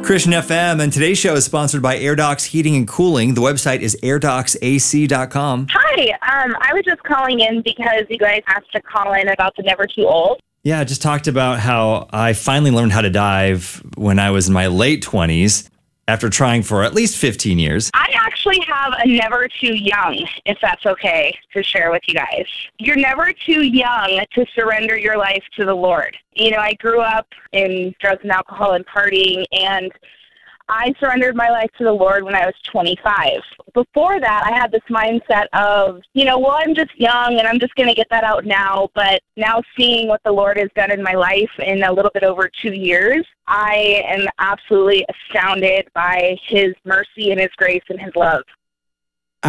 Christian FM, and today's show is sponsored by AirDocs Heating and Cooling. The website is airdocsac.com. Hi, I was just calling in because you guys asked to call in about the Never Too Old. Yeah, I just talked about how I finally learned how to dive when I was in my late 20s after trying for at least 15 years. I actually have a Never Too Young, if that's okay to share with you guys. You're never too young to surrender your life to the Lord. You know, I grew up in drugs and alcohol and partying, and I surrendered my life to the Lord when I was 25. Before that, I had this mindset of, well, I'm just young and I'm just going to get that out now. But now seeing what the Lord has done in my life in a little bit over 2 years, I am absolutely astounded by His mercy and His grace and His love.